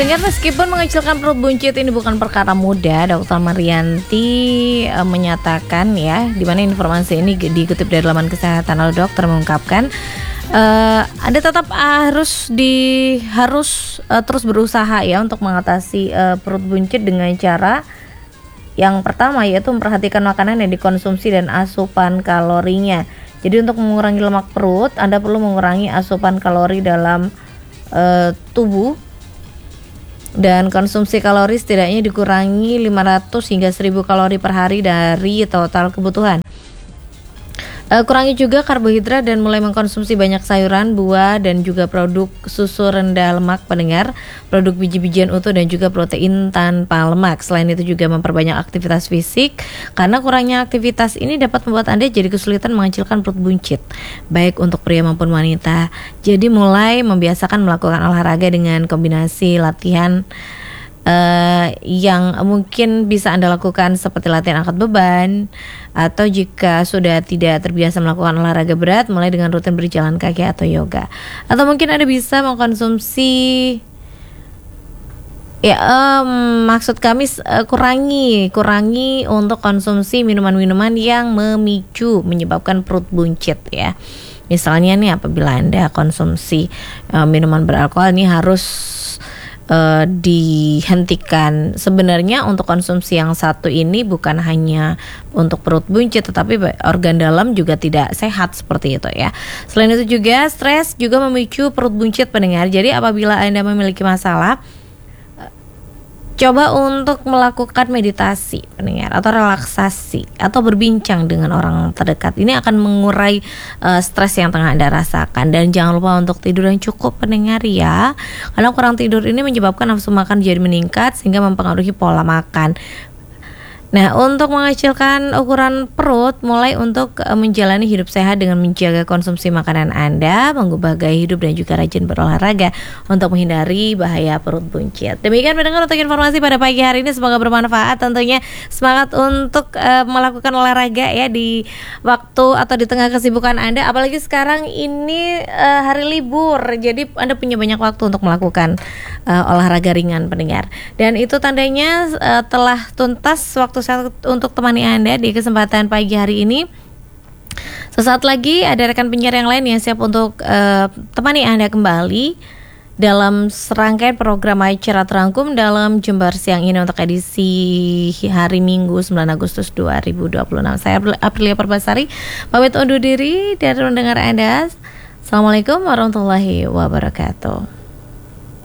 pendengar, meskipun mengecilkan perut buncit ini bukan perkara mudah, Dr. Marianti menyatakan ya, di mana informasi ini dikutip dari laman kesehatan, lalu dokter mengungkapkan Anda tetap harus terus berusaha ya untuk mengatasi perut buncit dengan cara yang pertama, yaitu memperhatikan makanan yang dikonsumsi dan asupan kalorinya. Jadi untuk mengurangi lemak perut, Anda perlu mengurangi asupan kalori dalam tubuh, dan konsumsi kalori setidaknya dikurangi 500 hingga 1000 kalori per hari dari total kebutuhan. Kurangi juga karbohidrat dan mulai mengkonsumsi banyak sayuran, buah, dan juga produk susu rendah lemak pendengar, produk biji-bijian utuh, dan juga protein tanpa lemak. Selain itu juga memperbanyak aktivitas fisik, karena kurangnya aktivitas ini dapat membuat Anda jadi kesulitan mengecilkan perut buncit, baik untuk pria maupun wanita. Jadi mulai membiasakan melakukan olahraga dengan kombinasi latihan yang mungkin bisa Anda lakukan seperti latihan angkat beban, atau jika sudah tidak terbiasa melakukan olahraga berat, mulai dengan rutin berjalan kaki atau yoga. Atau mungkin Anda bisa mengkonsumsi maksud kami kurangi untuk konsumsi minuman-minuman yang menyebabkan perut buncit ya. Misalnya nih, apabila Anda konsumsi minuman beralkohol, ini harus dihentikan. Sebenarnya untuk konsumsi yang satu ini bukan hanya untuk perut buncit, tetapi organ dalam juga tidak sehat seperti itu ya. Selain itu juga stres juga memicu perut buncit pendengar. Jadi apabila Anda memiliki masalah, coba untuk melakukan meditasi pendengar, atau relaksasi, atau berbincang dengan orang terdekat. Ini akan mengurai stres yang tengah Anda rasakan. Dan jangan lupa untuk tidur yang cukup pendengar ya, karena kurang tidur ini menyebabkan nafsu makan jadi meningkat sehingga mempengaruhi pola makan. Nah, untuk mengecilkan ukuran perut, mulai untuk menjalani hidup sehat dengan menjaga konsumsi makanan Anda, mengubah gaya hidup, dan juga rajin berolahraga untuk menghindari bahaya perut buncit. Demikian pendengar untuk informasi pada pagi hari ini, semoga bermanfaat. Tentunya semangat untuk melakukan olahraga ya di waktu atau di tengah kesibukan Anda. Apalagi sekarang ini hari libur, jadi Anda punya banyak waktu untuk melakukan olahraga ringan pendengar. Dan itu tandanya telah tuntas waktu untuk temani Anda di kesempatan pagi hari ini. Sesaat lagi ada rekan penyiar yang lain yang siap untuk temani Anda kembali dalam serangkaian program acara terangkum dalam Jember Siang ini untuk edisi hari Minggu 9 Agustus 2026. Saya Aprilia Perbasari pamit undur diri dari mendengar Anda. Assalamualaikum warahmatullahi wabarakatuh.